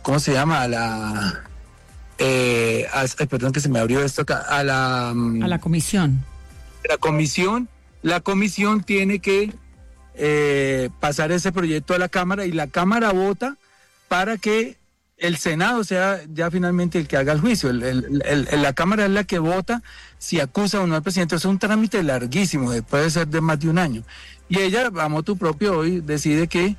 ¿cómo se llama? Perdón que se me abrió esto acá, a la comisión. La comisión tiene que pasar ese proyecto a la Cámara y la Cámara vota para que el Senado sea ya finalmente el que haga el juicio. La Cámara es la que vota si acusa o no al presidente. Es un trámite larguísimo, puede ser de más de un año. Y ella, a motu propio, hoy decide que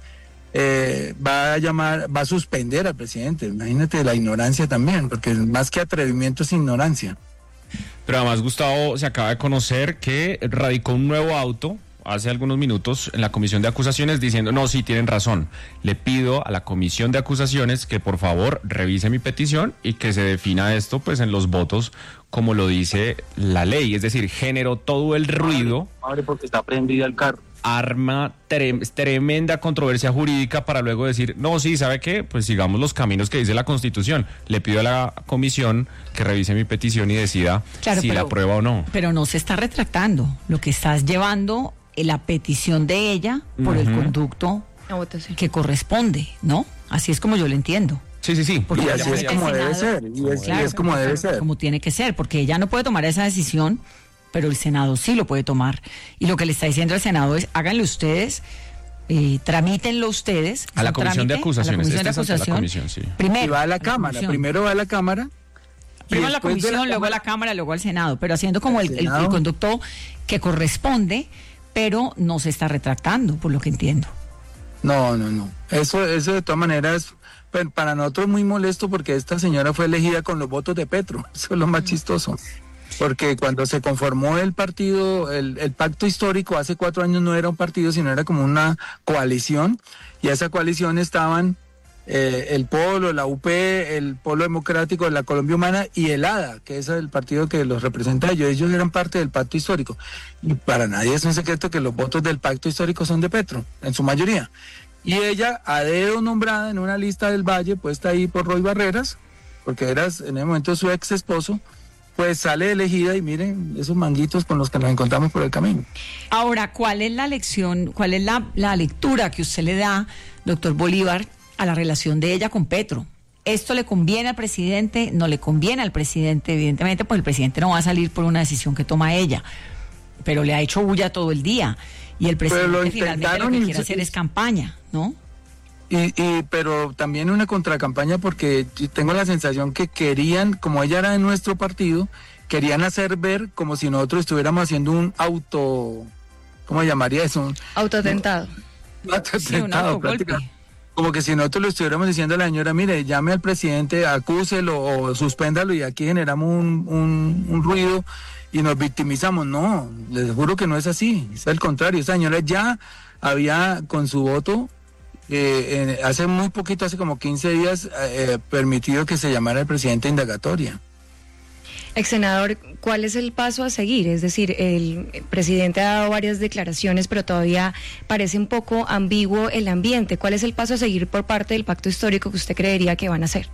va a suspender al presidente. Imagínate la ignorancia también, porque más que atrevimiento es ignorancia. Pero además, Gustavo, se acaba de conocer que radicó un nuevo auto hace algunos minutos en la comisión de acusaciones diciendo, no, sí, tienen razón, le pido a la comisión de acusaciones que por favor revise mi petición y que se defina esto pues en los votos como lo dice la ley, es decir, generó todo el ruido. Abre porque está prendida el carro. Arma tremenda controversia jurídica para luego decir, no, sí, ¿sabe qué? Pues sigamos los caminos que dice la Constitución. Le pido a la comisión que revise mi petición y decida si la aprueba o no. Pero no se está retractando. Lo que estás llevando la petición de ella por el conducto que corresponde, ¿no? Así es como yo lo entiendo. Sí. Porque y así es como debe ser. Y es como debe ser. Como tiene que ser, porque ella no puede tomar esa decisión, pero el Senado sí lo puede tomar. Y lo que le está diciendo el Senado es, háganlo ustedes, tramítenlo ustedes. A la comisión de acusaciones. Sí. Primero va a la Cámara. Primero va a la Cámara. Primero a la comisión, luego a la Cámara, luego al Senado. Pero haciendo como el conducto que corresponde, pero no se está retractando, por lo que entiendo. No. Eso de todas maneras, para nosotros es muy molesto porque esta señora fue elegida con los votos de Petro. Eso es lo más chistoso. Porque cuando se conformó el partido, el pacto histórico, hace 4 años no era un partido, sino era como una coalición. Y a esa coalición estaban el Polo, la UP, el Polo Democrático, la Colombia Humana y el ADA, que es el partido que los representa ellos. Ellos eran parte del pacto histórico. Y para nadie es un secreto que los votos del pacto histórico son de Petro, en su mayoría. Y ella, a dedo nombrada en una lista del Valle, puesta ahí por Roy Barreras, porque era en el momento su ex esposo, pues sale elegida y miren esos manguitos con los que nos encontramos por el camino. Ahora, ¿cuál es la lección, cuál es la lectura que usted le da, doctor Bolívar, a la relación de ella con Petro? ¿Esto le conviene al presidente? ¿No le conviene al presidente? Evidentemente, pues el presidente no va a salir por una decisión que toma ella, pero le ha hecho bulla todo el día. Y el presidente finalmente lo que quiere hacer es campaña, ¿no? Pero también una contracampaña, porque tengo la sensación que querían, como ella era de nuestro partido, querían hacer ver como si nosotros estuviéramos haciendo un ¿cómo llamaría eso? Autoatentado. Sí, un autogolpe. Como que si nosotros le estuviéramos diciendo a la señora, mire, llame al presidente, acúselo o suspéndalo y aquí generamos un ruido y nos victimizamos. No, les juro que no es así, es al contrario. Esa señora ya había con su voto hace muy poquito, hace como 15 días, permitido que se llamara el presidente indagatoria. Ex senador, ¿cuál es el paso a seguir? Es decir, el presidente ha dado varias declaraciones, pero todavía parece un poco ambiguo el ambiente. ¿Cuál es el paso a seguir por parte del pacto histórico que usted creería que van a hacer?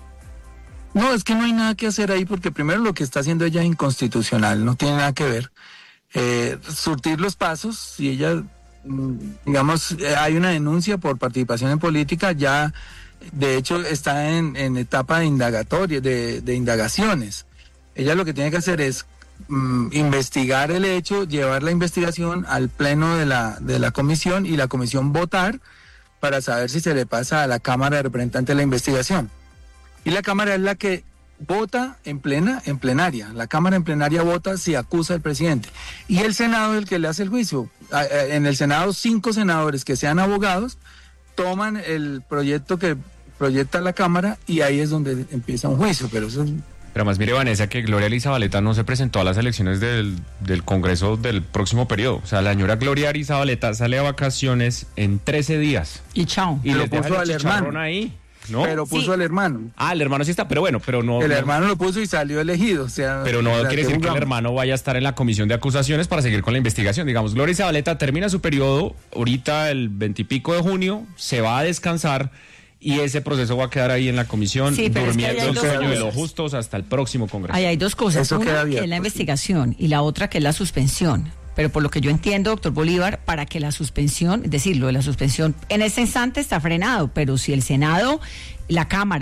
No, es que no hay nada que hacer ahí, porque primero lo que está haciendo ella es inconstitucional, no tiene nada que ver. Surtir los pasos, si ella, digamos, hay una denuncia por participación en política, ya de hecho está en etapa de indagatoria, de indagaciones. Ella lo que tiene que hacer es investigar el hecho, llevar la investigación al pleno de la comisión y la comisión votar para saber si se le pasa a la Cámara de Representantes la investigación. Y la Cámara es la que vota en plenaria. La Cámara en plenaria vota si acusa al presidente. Y el Senado es el que le hace el juicio. En el Senado, 5 senadores que sean abogados toman el proyecto que proyecta la Cámara y ahí es donde empieza un juicio. Pero más mire, Vanessa, que Gloria Elisa Zabaleta no se presentó a las elecciones del Congreso del próximo periodo. O sea, la señora Gloria Elisa Zabaleta sale a vacaciones en 13 días. Y chao. Y lo le puso al hermano ahí, ¿no? Pero puso al hermano. El hermano sí está, pero bueno, pero no. El hermano lo puso y salió elegido. O sea, pero no quiere decir que el hermano vaya a estar en la comisión de acusaciones para seguir con la investigación. Digamos, Gloria Zabaleta termina su periodo ahorita el 20 y pico de junio, se va a descansar. Y ese proceso va a quedar ahí en la comisión, durmiendo el sueño de los justos hasta el próximo Congreso. Ahí hay 2 cosas. Eso una que es la investigación y la otra que es la suspensión. Pero por lo que yo entiendo, doctor Bolívar, para que la suspensión, es decir, lo de la suspensión en ese instante está frenado, pero si el Senado, la Cámara,